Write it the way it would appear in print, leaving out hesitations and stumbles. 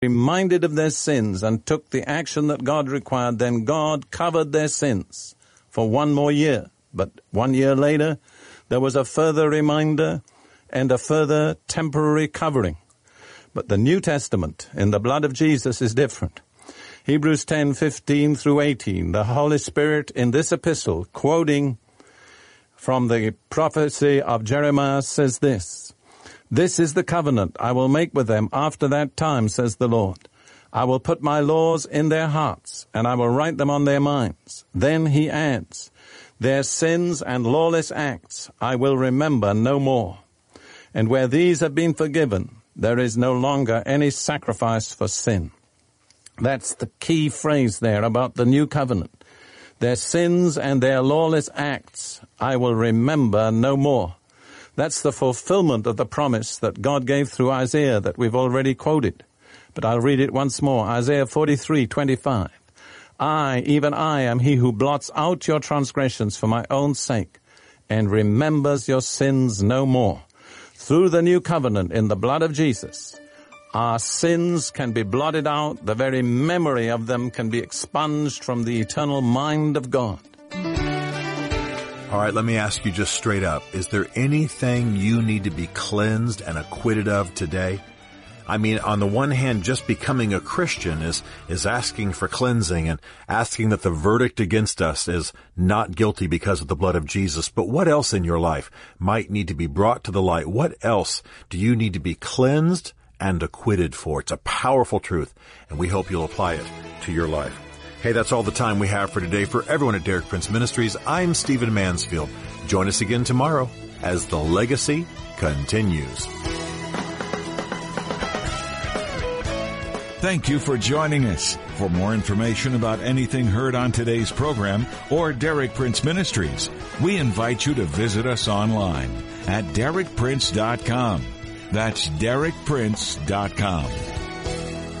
reminded of their sins and took the action that God required, then God covered their sins for one more year. But 1 year later, there was a further reminder and a further temporary covering. But the New Testament in the blood of Jesus is different. Hebrews 10:15 through 18, the Holy Spirit in this epistle, quoting from the prophecy of Jeremiah, says this, "This is the covenant I will make with them after that time, says the Lord. I will put my laws in their hearts, and I will write them on their minds." Then he adds, "Their sins and lawless acts I will remember no more. And where these have been forgiven, there is no longer any sacrifice for sin." That's the key phrase there about the new covenant. Their sins and their lawless acts I will remember no more. That's the fulfillment of the promise that God gave through Isaiah that we've already quoted. But I'll read it once more. Isaiah 43:25. "I, even I, am he who blots out your transgressions for my own sake and remembers your sins no more." Through the new covenant in the blood of Jesus, our sins can be blotted out. The very memory of them can be expunged from the eternal mind of God. All right, let me ask you just straight up. Is there anything you need to be cleansed and acquitted of today? I mean, on the one hand, just becoming a Christian is asking for cleansing and asking that the verdict against us is not guilty because of the blood of Jesus. But what else in your life might need to be brought to the light? What else do you need to be cleansed and acquitted for? It's a powerful truth, and we hope you'll apply it to your life. Hey, that's all the time we have for today. For everyone at Derek Prince Ministries, I'm Stephen Mansfield. Join us again tomorrow as the legacy continues. Thank you for joining us. For more information about anything heard on today's program or Derek Prince Ministries, we invite you to visit us online at DerekPrince.com. That's DerekPrince.com.